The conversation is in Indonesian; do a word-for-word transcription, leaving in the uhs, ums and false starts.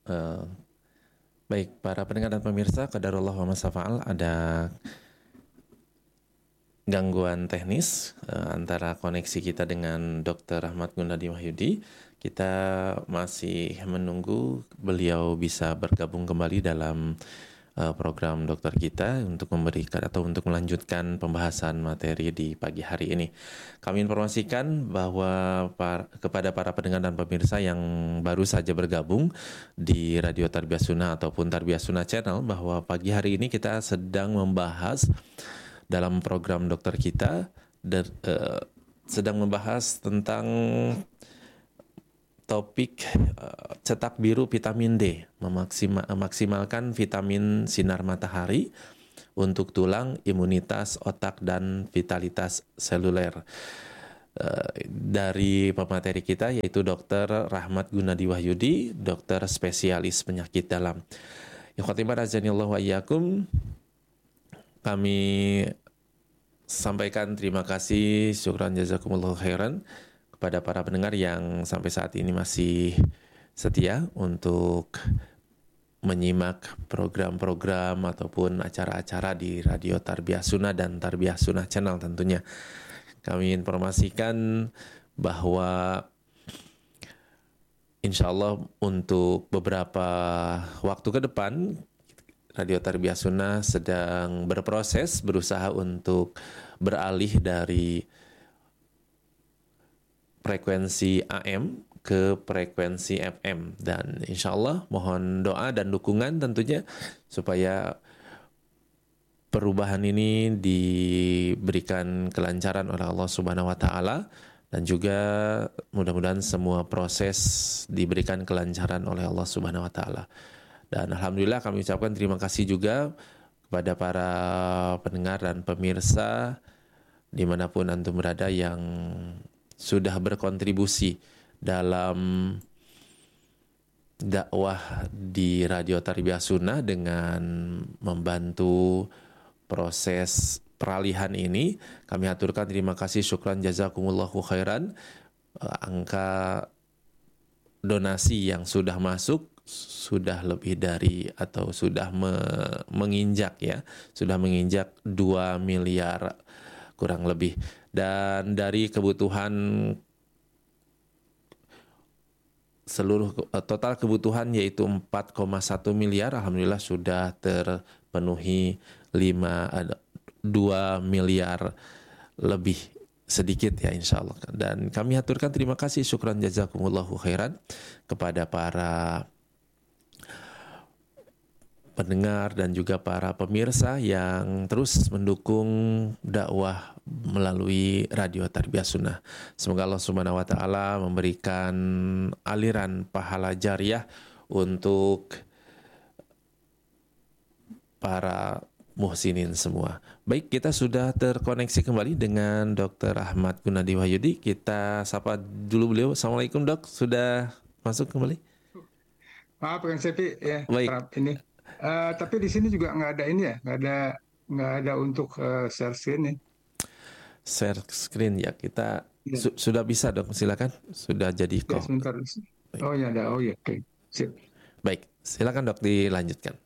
Uh, baik, para pendengar dan pemirsa, qadarullah wa masafa'al, ada gangguan teknis uh, antara koneksi kita dengan dokter Rahmat Gunadi Wahyudi. Kita masih menunggu beliau bisa bergabung kembali dalam uh, program dokter kita untuk memberikan atau untuk melanjutkan pembahasan materi di pagi hari ini. Kami informasikan bahwa par, kepada para pendengar dan pemirsa yang baru saja bergabung di Radio Tarbiyah Sunnah ataupun Tarbiyah Sunnah Channel, bahwa pagi hari ini kita sedang membahas dalam program dokter kita der, uh, sedang membahas tentang topik uh, cetak biru vitamin D, memaksima, memaksimalkan vitamin sinar matahari untuk tulang, imunitas, otak, dan vitalitas seluler. Uh, dari pemateri kita yaitu dokter Rahmat Gunadi Wahyudi, dokter spesialis penyakit dalam. Ikhwatimah razanillahu wa iyyakum. Kami sampaikan terima kasih, syukran jazakumullahu khairan kepada para pendengar yang sampai saat ini masih setia untuk menyimak program-program ataupun acara-acara di Radio Tarbiyah Sunnah dan Tarbiyah Sunnah Channel tentunya. Kami informasikan bahwa insya Allah untuk beberapa waktu ke depan Radio Tarbiyah Sunnah sedang berproses, berusaha untuk beralih dari frekuensi A M ke frekuensi F M. Dan insya Allah mohon doa dan dukungan tentunya supaya perubahan ini diberikan kelancaran oleh Allah Subhanahu wa Ta'ala, dan juga mudah-mudahan semua proses diberikan kelancaran oleh Allah Subhanahu wa Ta'ala. Dan alhamdulillah kami ucapkan terima kasih juga kepada para pendengar dan pemirsa dimanapun antum berada yang sudah berkontribusi dalam dakwah di Radio Tarbiyah Sunnah dengan membantu proses peralihan ini. Kami aturkan terima kasih, syukran jazakumullahu khairan. Angka donasi yang sudah masuk sudah lebih dari atau sudah me, menginjak ya, sudah menginjak dua miliar kurang lebih. Dan dari kebutuhan seluruh total kebutuhan yaitu empat koma satu miliar, alhamdulillah sudah terpenuhi lima dua miliar lebih sedikit ya insyaallah. Dan kami aturkan terima kasih, syukran jazakumullahu khairan kepada para pendengar dan juga para pemirsa yang terus mendukung dakwah melalui Radio Tarbiyah Sunnah. Semoga Allah Subhanahu wa Ta'ala memberikan aliran pahala jariah untuk para muhsinin semua. Baik, kita sudah terkoneksi kembali dengan dokter Rahmat Gunadi Wahyudi. Kita sapa dulu beliau. Assalamualaikum dok, sudah masuk kembali? Maaf Kang Sepi ya. Baik. Ini. Uh, tapi di sini juga nggak ada ini ya, nggak ada nggak ada untuk uh, share screen nih. Share screen ya, kita ya. Su- sudah bisa dok, silakan. Sudah jadi kok. Ya, sebentar. Oh ya ada, oh ya, oke. Okay. Baik, silakan dok dilanjutkan.